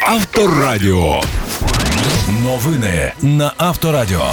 Авторадіо. Новини на Авторадіо.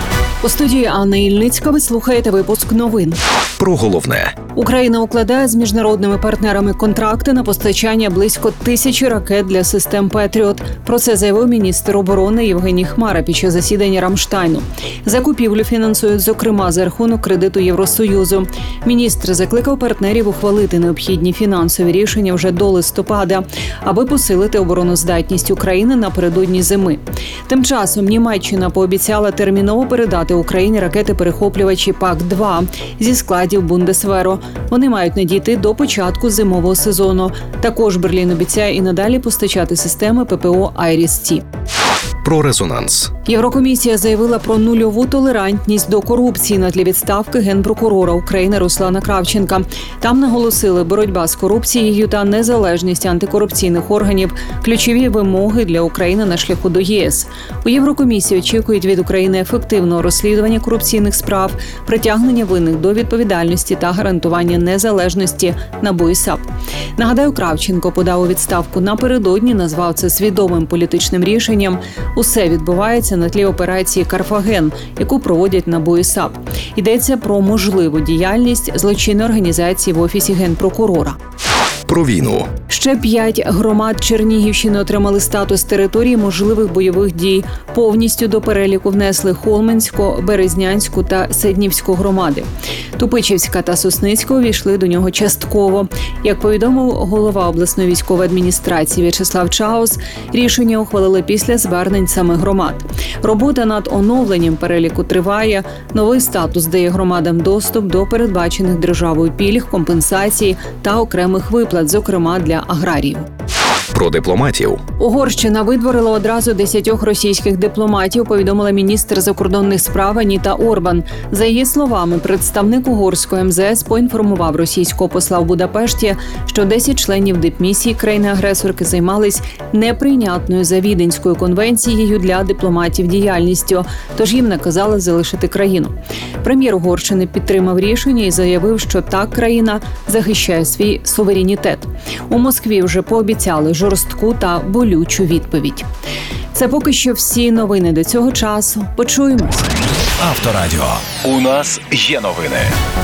У студії Анна Ільницька ви слухаєте випуск новин. Про головне. Україна укладає з міжнародними партнерами контракти на постачання близько 1000 ракет для систем «Петріот». Про це заявив міністр оборони Євгеній Хмара під час засідання Рамштайну. Закупівлю фінансують, зокрема, за рахунок кредиту Євросоюзу. Міністр закликав партнерів ухвалити необхідні фінансові рішення вже до листопада, аби посилити обороноздатність України напередодні зими. Тим часом Німеччина пообіцяла терміново передати Україні ракети-перехоплювачі ПАК-2 зі складів Бундесверу. Вони мають надійти до початку зимового сезону. Також Берлін обіцяє і надалі постачати системи ППО «Айріс-Т». Про резонанс. Єврокомісія заявила про нульову толерантність до корупції на тлі відставки генпрокурора України Руслана Кравченка. Там наголосили, боротьба з корупцією та незалежність антикорупційних органів – ключові вимоги для України на шляху до ЄС. У Єврокомісії очікують від України ефективного розслідування корупційних справ, притягнення винних до відповідальності та гарантування незалежності НАБУ і САП. Нагадаю, Кравченко подав у відставку напередодні, назвав це свідомим політичним рішенням. Усе відбувається на тлі операції «Карфаген», яку проводять НАБУ і САП. Йдеться про можливу діяльність злочинної організації в Офісі Генпрокурора. Про війну. Ще 5 громад Чернігівщини отримали статус території можливих бойових дій. Повністю до переліку внесли Холменську, Березнянську та Седнівську громади. Тупичівська та Сосницька увійшли до нього частково. Як повідомив голова обласної військової адміністрації В'ячеслав Чаус, рішення ухвалили після звернень самих громад. Робота над оновленням переліку триває. Новий статус дає громадам доступ до передбачених державою пільг, компенсацій та окремих виплат, зокрема для аграріїв. Про дипломатів. Угорщина видворила одразу 10 російських дипломатів, повідомила міністр закордонних справ Аніта Орбан. За її словами, представник угорської МЗС поінформував російського посла в Будапешті, що 10 членів дипмісії країни-агресорки займались неприйнятною за Віденською конвенцією для дипломатів діяльністю, тож їм наказали залишити країну. Прем'єр Угорщини підтримав рішення і заявив, що так країна захищає свій суверенітет. У Москві вже пообіцяли жорстку та болючу відповідь. Це поки що всі новини до цього часу. Почуємось. Авторадіо. У нас є новини.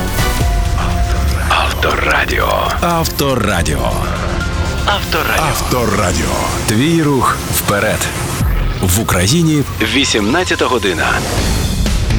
Авторадіо. Авторадіо. Авторадіо. Авторадіо. Твій рух вперед. В Україні 18 година.